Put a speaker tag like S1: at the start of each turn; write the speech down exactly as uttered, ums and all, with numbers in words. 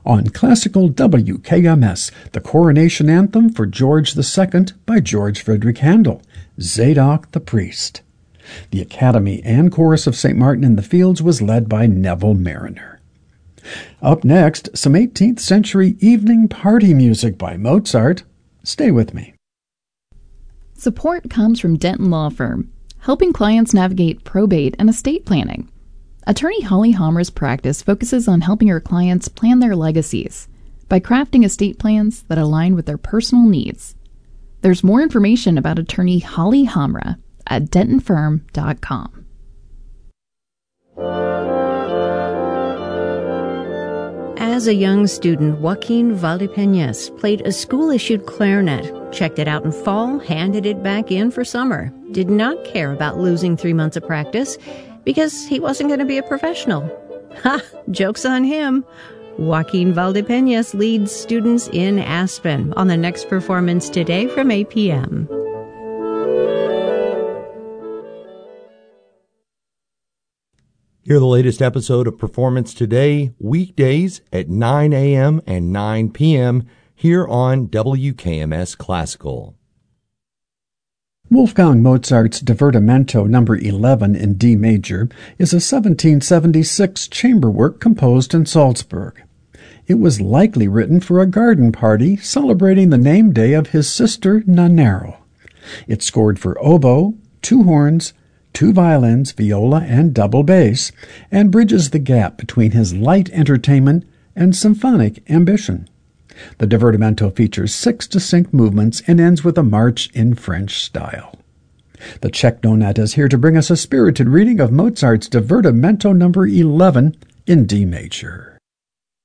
S1: On classical W K M S, the coronation anthem for George the Second by George Frederick Handel, Zadok the Priest. The Academy and Chorus of Saint Martin in the Fields was led by Neville Mariner. Up next, some eighteenth century evening party music by Mozart. Stay with me.
S2: Support comes from Denton Law Firm, helping clients navigate probate and estate planning. Attorney Holly Hammer's practice focuses on helping her clients plan their legacies by crafting estate plans that align with their personal needs. There's more information about attorney Holly Hamra at denton firm dot com.
S3: As a young student, Joaquin Valdepeñas played a school-issued clarinet, checked it out in fall, handed it back in for summer. Did not care about losing three months of practice because he wasn't going to be a professional. Ha! Joke's on him. Joaquin Valdepeñas leads students in Aspen on the next performance today from eight p.m.
S4: Hear the latest episode of Performance Today, weekdays at nine a.m. and nine p.m. here on W K M S Classical.
S1: Wolfgang Mozart's Divertimento number eleven in D major is a seventeen seventy-six chamber work composed in Salzburg. It was likely written for a garden party celebrating the name day of his sister Nannerl. It scored for oboe, two horns, two violins, viola, and double bass, and bridges the gap between his light entertainment and symphonic ambition. The Divertimento features six distinct movements and ends with a march in French style. The Czech Donat is here to bring us a spirited reading of Mozart's Divertimento number eleven in D major.